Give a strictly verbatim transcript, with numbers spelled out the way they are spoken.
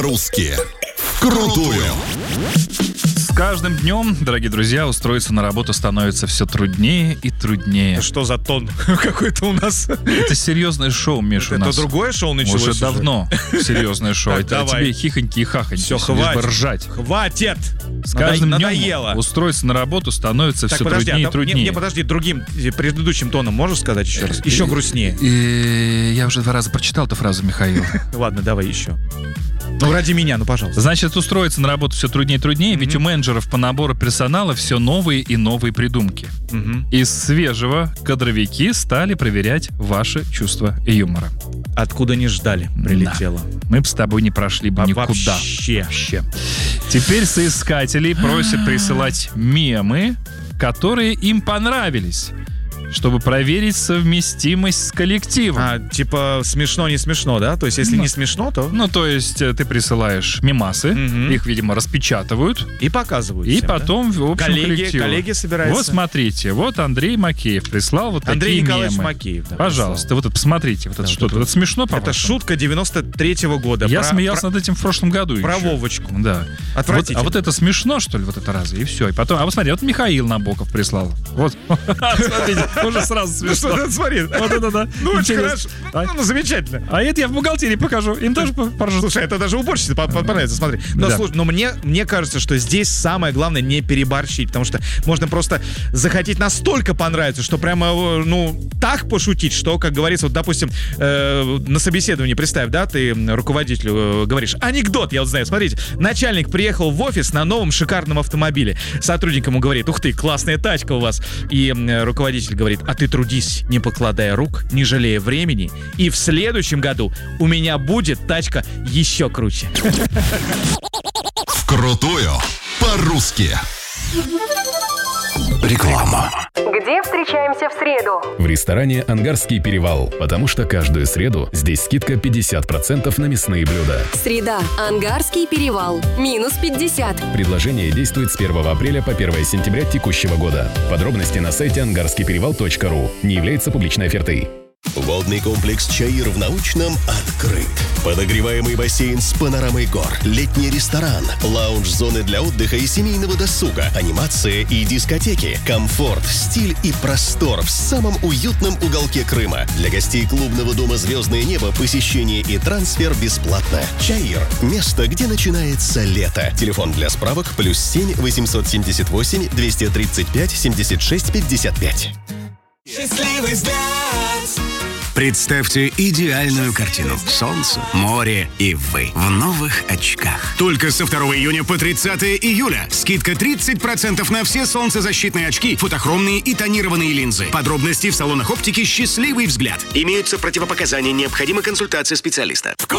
Русские. Крутую. С каждым днем, дорогие друзья, устроиться на работу становится все труднее и труднее. Что за тон какой-то у нас? Это серьезное шоу, Миша, у Это нас. другое шоу началось Уже уже? давно серьезное шоу. Так, Это давай. тебе хихоньки и хахоньки. Все, лишь бы хватит. ржать. Хватит! С каждым днем Надоело. устроиться на работу становится Так, все подожди, труднее а и там- не, труднее. не, подожди, другим, э, предыдущим тоном можешь сказать еще раз? Еще грустнее. И я уже два раза прочитал эту фразу, Михаил. Ладно, давай еще. Ну, ради меня, ну, пожалуйста. Значит, устроиться на работу все труднее и труднее, ведь у менеджеров по набору персонала все новые и новые придумки. Мгм. Из свежего кадровики стали проверять ваше чувство юмора. Откуда не ждали, прилетело. Мы бы с тобой не прошли бы А никуда. вообще. Вообще. Теперь соискателей просят присылать мемы, которые им понравились, чтобы проверить совместимость с коллективом. А, типа, смешно, не смешно, да? То есть, если Ну. не смешно, то Ну, то есть э, ты присылаешь мемасы, Мгм. их, видимо, распечатывают, и показывают и всем, да? потом, в общем, Коллеги, коллективу. коллеги собираются. Вот смотрите, вот Андрей Макеев прислал вот Андрей такие Николаевич мемы. Макеев. да, Пожалуйста, вот это посмотрите, вот это Да, что-то. вот Вот это- это смешно, прислал. по-моему. Это шутка девяносто третьего года. Я Про- смеялся про- над этим в прошлом году Про еще. Вовочку. Да. Вот, Отвратительно. а вот это смешно, что ли, вот это разве? И все. И потом, а вот смотри, вот Михаил Набоков прислал. Вот. Смотрите, уже сразу Ну что смешно. ты, смотри. Вот это да. Ну, очень Интересно. хорошо. А? Ну, ну, замечательно. А это я в бухгалтерии покажу. Им тоже по- поржут. Слушай, это даже уборщице по- по- понравится, смотри. Но, Да. слушай, но мне, мне кажется, что здесь самое главное не переборщить, потому что можно просто захотеть настолько понравиться, что прямо, э, ну, так пошутить, что, как говорится, вот, допустим, э, на собеседовании, представь, да, ты м, руководителю э, говоришь, анекдот, я вот знаю, смотрите, начальник приехал в офис на новом шикарном автомобиле. Сотрудник ему говорит, ух ты, классная тачка у вас. И м, руководитель говорит, а ты трудись, не покладая рук, не жалея времени, и в следующем году у меня будет тачка еще круче. Крутую. По-русски. Реклама. Где встречаемся в среду? В ресторане «Ангарский перевал», потому что каждую среду здесь скидка пятьдесят процентов на мясные блюда. Среда. Ангарский перевал. Минус пятьдесят. Предложение действует с первого апреля по первое сентября текущего года. Подробности на сайте ангарский перевал точка ру. Не является публичной офертой. Водный комплекс «Чаир» в Научном открыт. Подогреваемый бассейн с панорамой гор, летний ресторан, лаунж-зоны для отдыха и семейного досуга, анимация и дискотеки, комфорт, стиль и простор в самом уютном уголке Крыма. Для гостей клубного дома «Звездное небо» посещение и трансфер бесплатно. «Чаир» – место, где начинается лето. Телефон для справок плюс семь восемьсот семьдесят восемь двести тридцать пять семьдесят шесть пятьдесят пять. Счастливый взгляд. Представьте идеальную картину. Солнце, море и вы в новых очках. Только со второго июня по тридцатое июля. Скидка тридцать процентов на все солнцезащитные очки, фотохромные и тонированные линзы. Подробности в салонах оптики «Счастливый взгляд». Имеются противопоказания, необходима консультация специалиста.